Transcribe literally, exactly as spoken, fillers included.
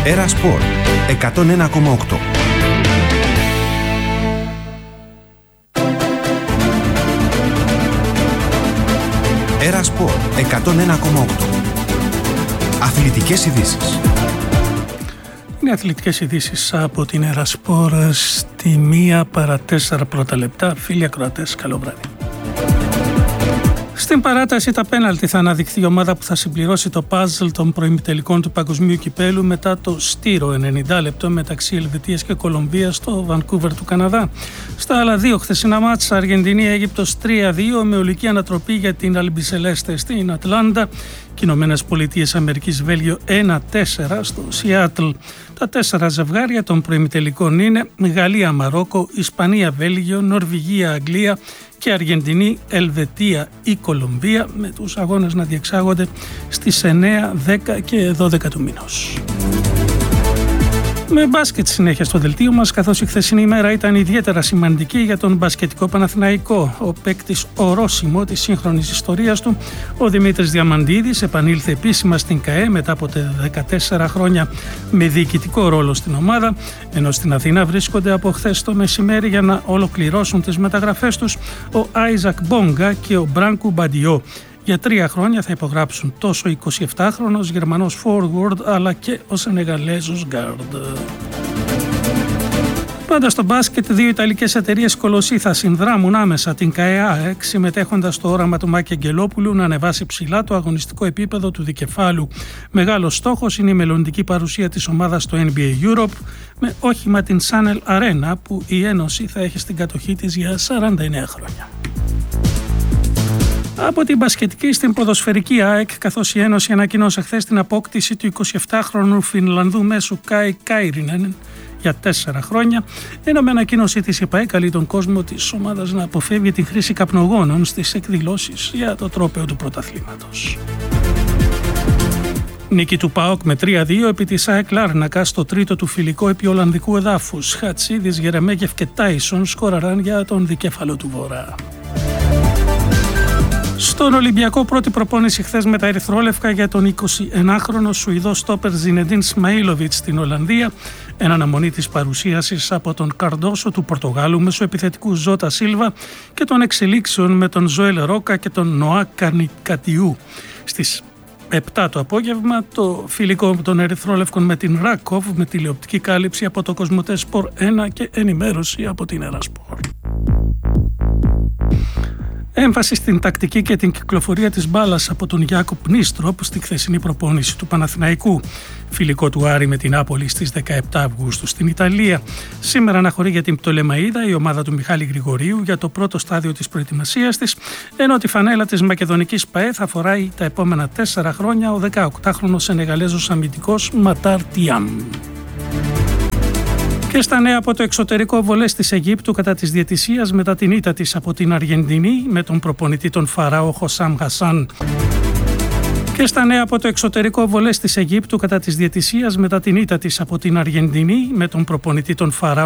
Έρα Σπορ εκατόν ένα κόμμα οκτώ. Έρα Σπορ εκατόν ένα κόμμα οκτώ. Αθλητικές ειδήσεις. Είναι αθλητικές ειδήσεις από την Έρα Σπορ στη μία παρά τέσσερα πρώτα λεπτά. Φίλοι ακροατές, καλό βράδυ. Στην παράταση τα πέναλτι θα αναδειχθεί η ομάδα που θα συμπληρώσει το παζλ των προημιτελικών του Παγκοσμίου Κυπέλου μετά το στήρο ενενήντα λεπτό μεταξύ Ελβετίας και Κολομβίας στο Βανκούβερ του Καναδά. Στα άλλα δύο χθεσινά μάτσα, Αργεντινή-Αίγυπτος τρία δύο με ολική ανατροπή για την Αλμπισελέστε στην Ατλάντα και Ηνωμένες Πολιτείες Αμερικής Βέλγιο ένα τέσσερα στο Σιάτλ. Τα τέσσερα ζευγάρια των προημιτελικών είναι Γαλλία-Μαρόκο, Ισπανία-Βέλγιο, Νορβηγία-Αγγλία και Αργεντινή, Ελβετία ή Κολομβία, με τους αγώνες να διεξάγονται στις εννέα, δέκα και δώδεκα του μηνός. Με μπάσκετ συνέχεια στο δελτίο μας, καθώς η χθεσινή ημέρα ήταν ιδιαίτερα σημαντική για τον μπασκετικό Παναθηναϊκό. Ο παίκτης ορόσημο της σύγχρονης ιστορίας του, ο Δημήτρης Διαμαντίδης, επανήλθε επίσημα στην ΚΑΕ μετά από δεκατέσσερα χρόνια με διοικητικό ρόλο στην ομάδα, ενώ στην Αθήνα βρίσκονται από χθες το μεσημέρι για να ολοκληρώσουν τις μεταγραφές τους ο Άιζακ Μπόγκα και ο Μπράνκου Μπαντιό. Για τρία χρόνια θα υπογράψουν τόσο ο εικοσιεπτάχρονος Γερμανός forward αλλά και ο Σενεγαλέζος guard. Πάντα στο μπάσκετ, δύο Ιταλικές εταιρείες κολοσσοί θα συνδράμουν άμεσα την ΚΑΕΑΕΚ, συμμετέχοντας στο όραμα του Μάκη Αγγελόπουλου να ανεβάσει ψηλά το αγωνιστικό επίπεδο του δικεφάλου. Μεγάλος στόχος είναι η μελλοντική παρουσία της ομάδας στο N B A Europe, με όχημα την Sanel Arena που η Ένωση θα έχει στην κατοχή της για σαράντα εννέα χρόνια. Από την μπασκετική στην ποδοσφαιρική ΑΕΚ, καθώς η Ένωση ανακοίνωσε χθες την απόκτηση του εικοσιεπτάχρονου Φινλανδού μέσου Κάι Κάιρινεν για τέσσερα χρόνια, ενώ με ανακοίνωσή της η ΕΠΑΕ καλεί τον κόσμο της ομάδας να αποφεύγει την χρήση καπνογόνων στις εκδηλώσεις για το τρόπαιο του πρωταθλήματος. Νίκη του ΠΑΟΚ με τρία δύο επί της ΑΕΚ Λάρνακα στο τρίτο του φιλικό επί Ολλανδικού εδάφους. Χατσίδης, Γερεμέγεφ και Τάισον σκόραραν για τον δικέφαλο του Βορρά. Στον Ολυμπιακό, πρώτη προπόνηση χθες με τα ερυθρόλευκα για τον εικοσιενάχρονο Σουηδό στόπερ Ζινεντίν Σμαΐλοβιτς στην Ολλανδία, εν αναμονή της παρουσίασης από τον Καρντόσο του Πορτογάλου μεσοεπιθετικού Ζώτα Σίλβα και των εξελίξεων με τον Ζωέλ Ρόκα και τον Νοά Καρνικατιού. Στις επτά το απόγευμα, το φιλικό των ερυθρόλευκων με την Ράκοβ, με τηλεοπτική κάλυψη από το Κοσμοτέ Σπορ ένα και ενημέρωση από την Έρα Σπορ. Έμφαση στην τακτική και την κυκλοφορία της μπάλας από τον Γιάκοπ Νίστροπ στη χθεσινή προπόνηση του Παναθηναϊκού. Φιλικό του Άρη με την Νάπολη στις δεκαεπτά Αυγούστου στην Ιταλία. Σήμερα αναχωρεί για την Πτολεμαΐδα η ομάδα του Μιχάλη Γρηγορίου για το πρώτο στάδιο της προετοιμασίας της, ενώ τη φανέλα της μακεδονικής ΠΑΕ θα φοράει τα επόμενα τέσσερα χρόνια ο δεκαοκτάχρονος Σενεγαλέζος αμυντικός Ματάρ Τιάμ. Και στα νέα από το εξωτερικό, βολές της Αιγύπτου κατά της διαιτησίας μετά την ήττα της από την Αργεντινή με τον προπονητή τον Φαράω Χοσάμ Χασάν. Και στα νέα από το εξωτερικό, βολές της Αιγύπτου κατά της διαιτησίας μετά την ήττα της από την Αργεντινή με τον προπονητή τον Φαράω